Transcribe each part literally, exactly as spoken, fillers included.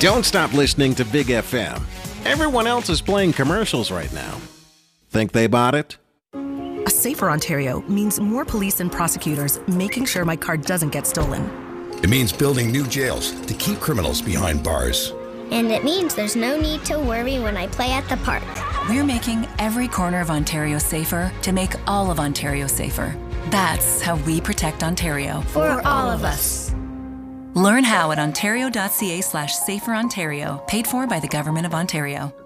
Don't stop listening to Big F M. Everyone else is playing commercials right now. Think they bought it? A safer Ontario means more police and prosecutors making sure my car doesn't get stolen. It means building new jails to keep criminals behind bars. And it means there's no need to worry when I play at the park. We're making every corner of Ontario safer to make all of Ontario safer. That's how we protect Ontario. For all of us. Learn how at ontario.ca slash safer Ontario. Paid for by the Government of Ontario.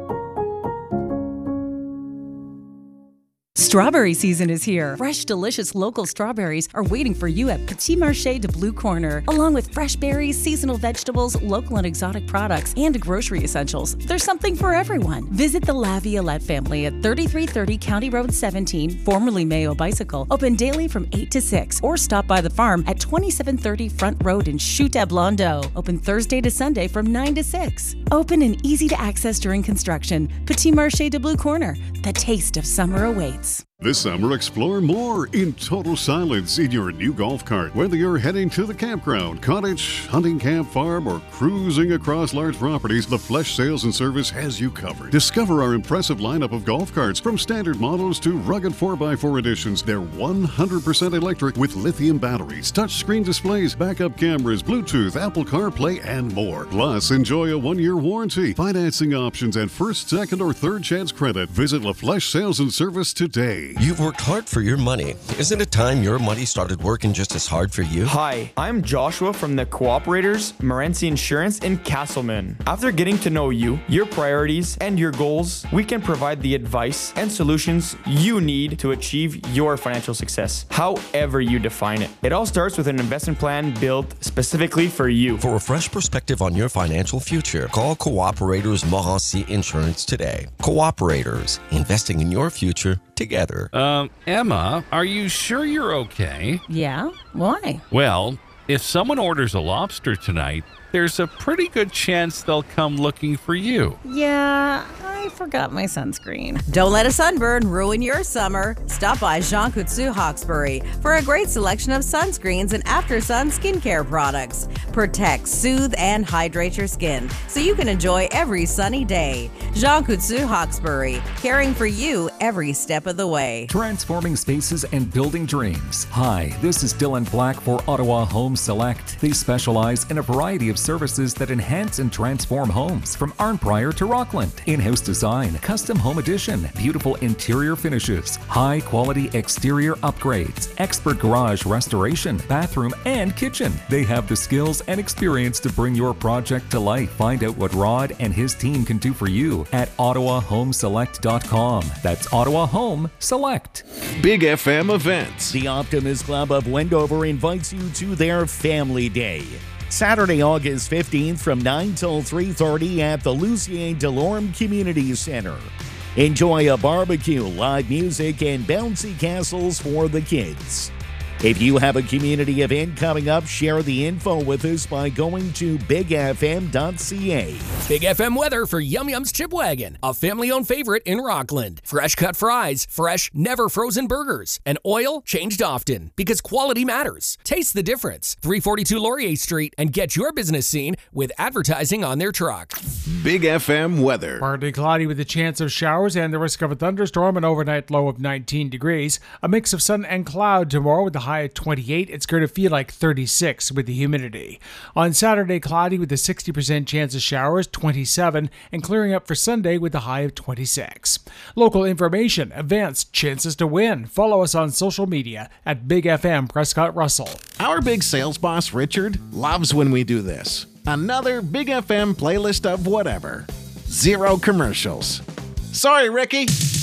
Strawberry season is here. Fresh, delicious local strawberries are waiting for you at Petit Marché de Blue Corner. Along with fresh berries, seasonal vegetables, local and exotic products, and grocery essentials, there's something for everyone. Visit the La Violette family at thirty-three thirty County Road seventeen, formerly Mayo Bicycle, open daily from eight to six, or stop by the farm at twenty-seven thirty Front Road in Chute à Blondeau, open Thursday to Sunday from nine to six. Open and easy to access during construction. Petit Marché de Blue Corner, the taste of summer awaits. This summer, explore more in total silence in your new golf cart. Whether you're heading to the campground, cottage, hunting camp, farm, or cruising across large properties, the Flesh Sales and Service has you covered. Discover our impressive lineup of golf carts, from standard models to rugged four by four editions. They're one hundred percent electric with lithium batteries, touchscreen displays, backup cameras, Bluetooth, Apple CarPlay, and more. Plus, enjoy a one-year warranty, financing options, and first, second, or third chance credit. Visit La Flesh Sales and Service today. You've worked hard for your money. Isn't it time your money started working just as hard for you? Hi, I'm Joshua from the Cooperators, Morency Insurance in Castleman. After getting to know you, your priorities, and your goals, we can provide the advice and solutions you need to achieve your financial success, however you define it. It all starts with an investment plan built specifically for you. For a fresh perspective on your financial future, call Cooperators Morency Insurance today. Cooperators, investing in your future together. Um, Emma, are you sure you're okay? Yeah? Why? Well, if someone orders a lobster tonight, there's a pretty good chance they'll come looking for you. Yeah, I forgot my sunscreen. Don't let a sunburn ruin your summer. Stop by Jean Coutu Hawkesbury for a great selection of sunscreens and after-sun skincare products. Protect, soothe, and hydrate your skin so you can enjoy every sunny day. Jean Coutu Hawkesbury, caring for you every step of the way. Transforming spaces and building dreams. Hi, this is Dylan Black for Ottawa Home Select. They specialize in a variety of services that enhance and transform homes, from Arnprior to Rockland. In-house design, custom home addition, beautiful interior finishes, high-quality exterior upgrades, expert garage restoration, bathroom, and kitchen. They have the skills and experience to bring your project to life. Find out what Rod and his team can do for you at ottawa home select dot com. That's Ottawa Home Select. Big F M events. The Optimist Club of Wendover invites you to their Family Day. Saturday, August fifteenth from nine till three thirty at the Lucien Delorme Community Center. Enjoy a barbecue, live music, and bouncy castles for the kids. If you have a community event coming up, share the info with us by going to big f m dot c a. Big F M weather for Yum Yum's Chip Wagon, a family-owned favorite in Rockland. Fresh cut fries, fresh, never frozen burgers, and oil changed often because quality matters. Taste the difference. three forty-two Laurier Street, and get your business seen with advertising on their truck. Big F M weather. Partly cloudy with a chance of showers and the risk of a thunderstorm, an overnight low of nineteen degrees. A mix of sun and cloud tomorrow with a high at twenty-eight. It's going to feel like thirty-six with the humidity. On Saturday, cloudy with a sixty percent chance of showers, twenty-seven, and clearing up for Sunday with a high of twenty-six. Local information, events, chances to win. Follow us on social media at Big F M Prescott Russell. Our big sales boss, Richard, loves when we do this. Another Big F M playlist of whatever. Zero commercials. Sorry, Ricky.